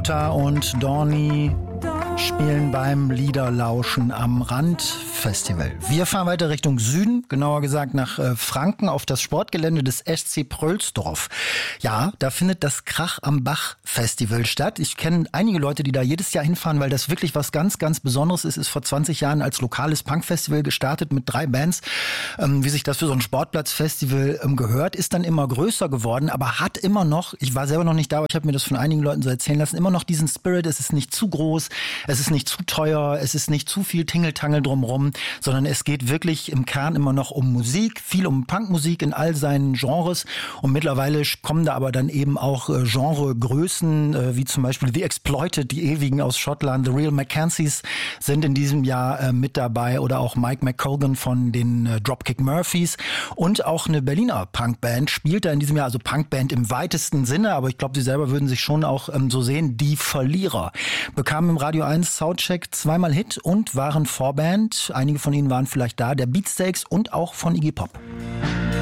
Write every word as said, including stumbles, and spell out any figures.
Jutta und Dorni spielen beim Liederlauschen am Rand Festival. Wir fahren weiter Richtung Süden, genauer gesagt nach äh, Franken auf das Sportgelände des S C Prölsdorf. Ja, da findet das Krach am Bach Festival statt. Ich kenne einige Leute, die da jedes Jahr hinfahren, weil das wirklich was ganz, ganz Besonderes ist. Ist vor zwanzig Jahren als lokales Punkfestival gestartet mit drei Bands. Ähm, wie sich das für so ein Sportplatzfestival ähm, gehört, ist dann immer größer geworden, aber hat immer noch, ich war selber noch nicht da, aber ich habe mir das von einigen Leuten so erzählen lassen, immer noch diesen Spirit. Es ist nicht zu groß, es ist nicht zu teuer, es ist nicht zu viel Tingeltangel drumherum, sondern es geht wirklich im Kern immer noch um Musik, viel um Punkmusik in all seinen Genres, und mittlerweile kommen da aber dann eben auch äh, Genregrößen, äh, wie zum Beispiel The Exploited, die Ewigen aus Schottland, The Real Mackenzies sind in diesem Jahr äh, mit dabei, oder auch Mike McColgan von den äh, Dropkick Murphys, und auch eine Berliner Punkband spielt da in diesem Jahr, also Punkband im weitesten Sinne, aber ich glaube, sie selber würden sich schon auch ähm, so sehen, die Verlierer. Bekamen im Radio eins Soundcheck zweimal Hit und waren Vorband. Einige von ihnen waren vielleicht da, der Beatsteaks und auch von Iggy Pop.